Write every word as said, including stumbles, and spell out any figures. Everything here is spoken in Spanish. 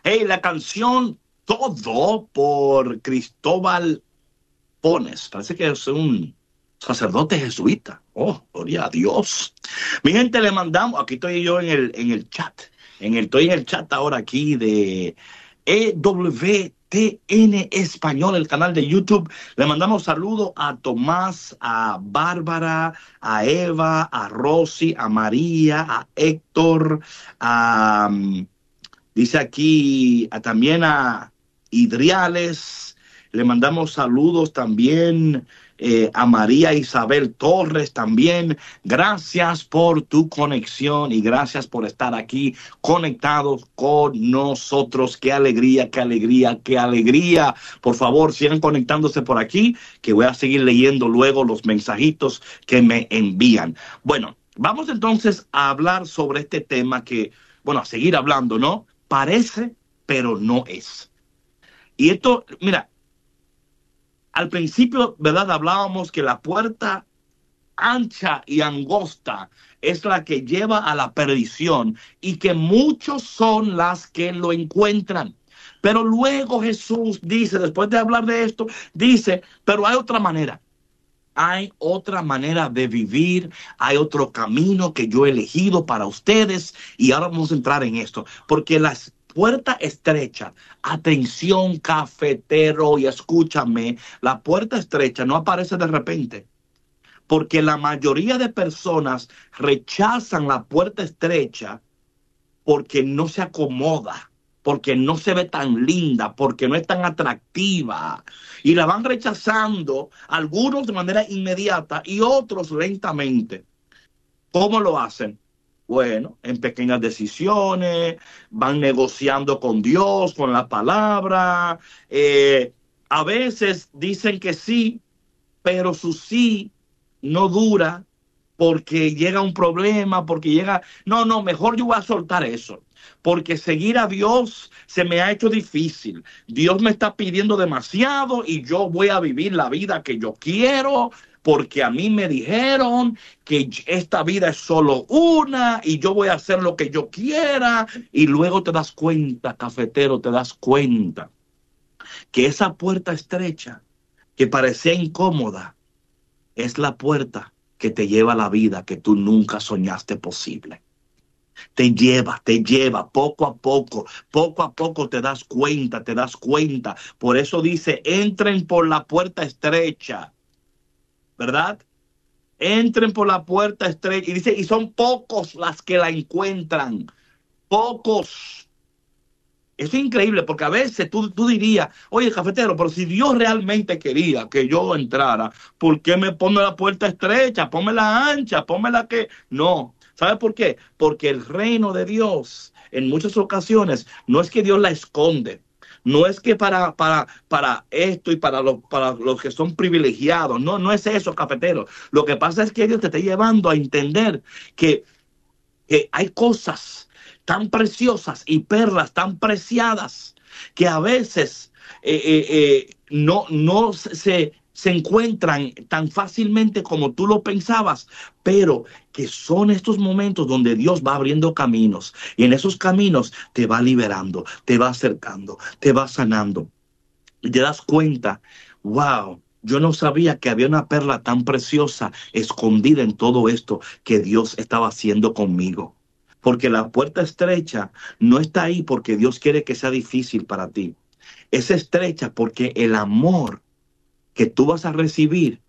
Hey, la canción Todo por Cristóbal Pones. Parece que es un sacerdote jesuita. Oh, gloria a Dios. Mi gente, le mandamos, aquí estoy yo en el, en el chat, en el, estoy en el chat ahora aquí de E W T N Español, el canal de YouTube. Le mandamos saludos a Tomás, a Bárbara, a Eva, a Rosy, a María, a Héctor, a, um, dice aquí a, también a Idriales. Le mandamos saludos también eh, a María Isabel Torres también. Gracias por tu conexión y gracias por estar aquí conectados con nosotros. Qué alegría, qué alegría, qué alegría. Por favor, sigan conectándose por aquí, que voy a seguir leyendo luego los mensajitos que me envían. Bueno, vamos entonces a hablar sobre este tema que, bueno, a seguir hablando, ¿no? Parece, pero no es. Y esto, mira, al principio, ¿verdad? Hablábamos que la puerta ancha y angosta es la que lleva a la perdición y que muchos son las que lo encuentran. Pero luego Jesús dice, después de hablar de esto, dice, pero hay otra manera. Hay otra manera de vivir, hay otro camino que yo he elegido para ustedes y ahora vamos a entrar en esto, porque las puerta estrecha, atención cafetero y escúchame, la puerta estrecha no aparece de repente, porque la mayoría de personas rechazan la puerta estrecha porque no se acomoda, porque no se ve tan linda, porque no es tan atractiva. Y la van rechazando, algunos de manera inmediata y otros lentamente. ¿Cómo lo hacen? Bueno, en pequeñas decisiones, van negociando con Dios, con la palabra. Eh, a veces dicen que sí, pero su sí no dura porque llega un problema, porque llega... No, no, mejor yo voy a soltar eso, porque seguir a Dios se me ha hecho difícil. Dios me está pidiendo demasiado y yo voy a vivir la vida que yo quiero, porque a mí me dijeron que esta vida es solo una y yo voy a hacer lo que yo quiera. Y luego te das cuenta, cafetero, te das cuenta que esa puerta estrecha que parecía incómoda es la puerta que te lleva a la vida que tú nunca soñaste posible. Te lleva, te lleva poco a poco, poco a poco te das cuenta, te das cuenta. Por eso dice, entren por la puerta estrecha, ¿verdad? Entren por la puerta estrecha. Y dice, y son pocos las que la encuentran. Pocos. Eso es increíble, porque a veces tú, tú dirías, oye, cafetero, pero si Dios realmente quería que yo entrara, ¿por qué me pone la puerta estrecha? Ponme la ancha, ponme la que... No. ¿Sabe por qué? Porque el reino de Dios, en muchas ocasiones, no es que Dios la esconde. No es que para, para, para esto y para los, para los que son privilegiados. No, no es eso, cafetero. Lo que pasa es que Dios te está llevando a entender que, que hay cosas tan preciosas y perlas tan preciadas que a veces eh, eh, eh, no, no se, se encuentran tan fácilmente como tú lo pensabas, pero que son estos momentos donde Dios va abriendo caminos y en esos caminos te va liberando, te va acercando, te va sanando y te das cuenta, wow. Yo no sabía que había una perla tan preciosa escondida en todo esto que Dios estaba haciendo conmigo. Porque la puerta estrecha no está ahí porque Dios quiere que sea difícil para ti. Es estrecha porque el amor que tú vas a recibir